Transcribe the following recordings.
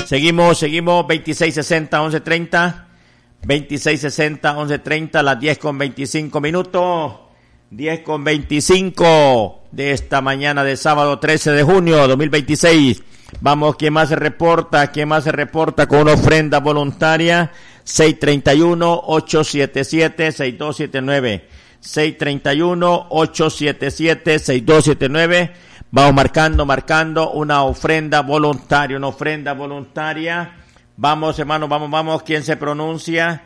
Seguimos, 2660-1130. 2660-1130, las 10:25 minutos. 10:25 de esta mañana de sábado 13 de junio 2026. Vamos, ¿quién más se reporta? Con una ofrenda voluntaria? 631-877-6279. 631-877-6279. Vamos marcando una ofrenda voluntaria. Vamos, hermanos, vamos. ¿Quién se pronuncia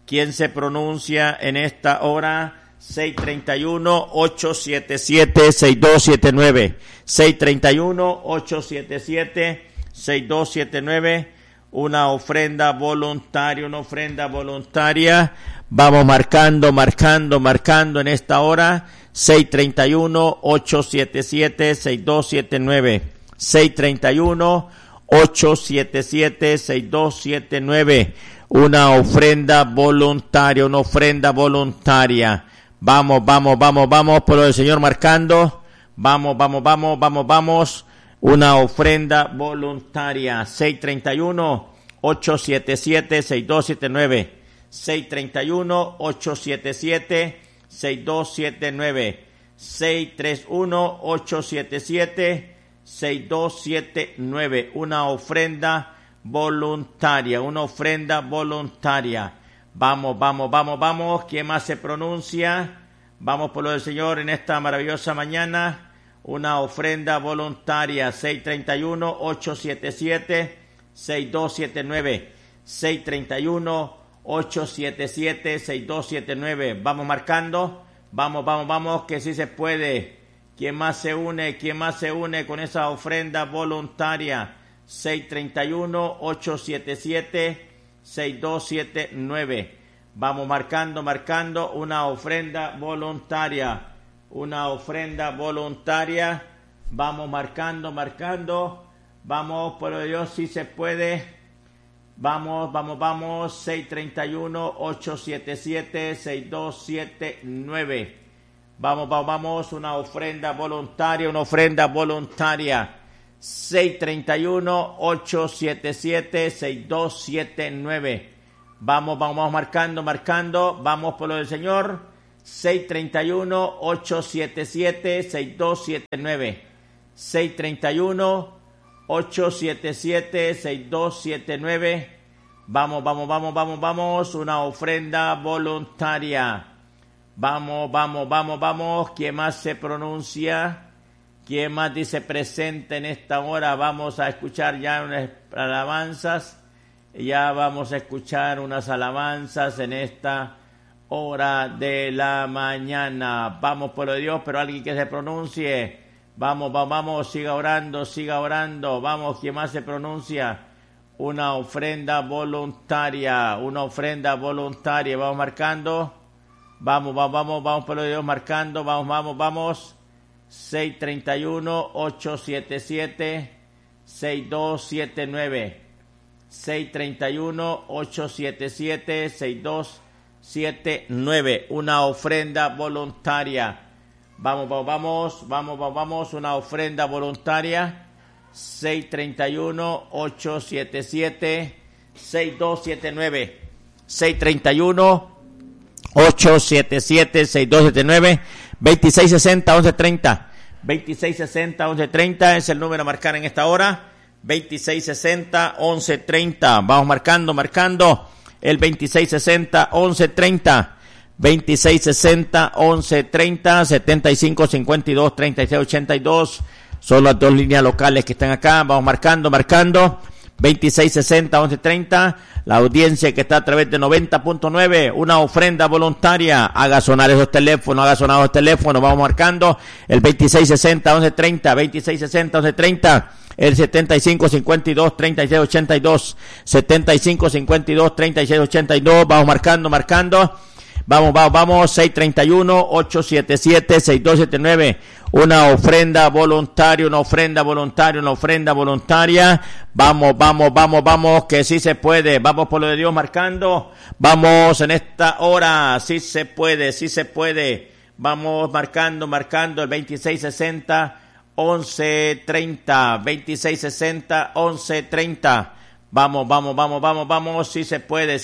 en esta hora? 631-877-6279. 631-877-6279. Una ofrenda voluntaria. Vamos marcando en esta hora. 631-877-6279. 631-877-6279. Una ofrenda voluntaria. Vamos, por el Señor marcando. Vamos. Una ofrenda voluntaria. 631-877-6279. 631-877-6279. 631-877-6279. Una ofrenda voluntaria. Vamos. ¿Quién más se pronuncia? Vamos por lo del Señor en esta maravillosa mañana. Una ofrenda voluntaria. 631-877-6279. 631-877-6279. Vamos marcando. Vamos, que sí se puede. ¿Quién más se une con esa ofrenda voluntaria? 631-877-6279. Vamos marcando una ofrenda voluntaria. Vamos marcando. Vamos, por Dios, si se puede. Vamos. 631-877-6279. Vamos, una ofrenda voluntaria. 631-877-6279. Vamos marcando. Vamos por lo del Señor. 631-877-6279. 631-877-6279. Vamos. Una ofrenda voluntaria. Vamos. ¿Quién más se pronuncia? ¿Quién más dice presente en esta hora? Vamos a escuchar ya unas alabanzas. En esta hora de la mañana. Vamos por lo de Dios, pero alguien que se pronuncie. Vamos, siga orando. Vamos, ¿quién más se pronuncia? Una ofrenda voluntaria. Vamos marcando. Vamos por lo de Dios marcando. Vamos. 631-877-6279. 631-877-6279. Una ofrenda voluntaria. Vamos. Una ofrenda voluntaria. 631-877-6279. 631-877-6279. 2660-1130. 2660-1130 es el número a marcar en esta hora. 2660-1130. Vamos marcando el 2660-1130. 2660-1130, 7552-3682. Son las dos líneas locales que están acá. Vamos marcando. 2660-1130. La audiencia que está a través de 90.9. Una ofrenda voluntaria. Haga sonar esos teléfonos. Vamos marcando el 2660-1130. 2660-1130. El 7552-3682. 7552-3682. Vamos marcando. Vamos. 631-877-6279. Una ofrenda voluntaria. Vamos, que sí se puede. Vamos por lo de Dios marcando. Vamos en esta hora. Sí se puede. Vamos marcando el 2660-1130. 2660-1130. Vamos, sí se puede.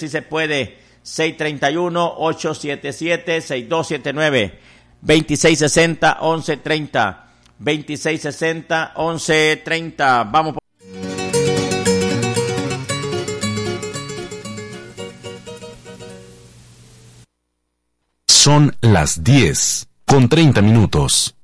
631-877-6279, 2660-1130, 2660-1130. Vamos. Son las 10:30.